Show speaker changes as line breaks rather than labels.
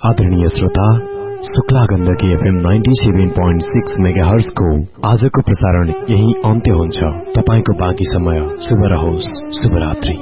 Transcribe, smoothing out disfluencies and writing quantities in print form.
आदरणीय श्रोता, Shukla Gandaki FM 97.6 megahertz को आजको प्रसारण यही अन्त्य हुन्छ। तपाईको बाँकी समय शुभ रहोस्। शुभरात्रि।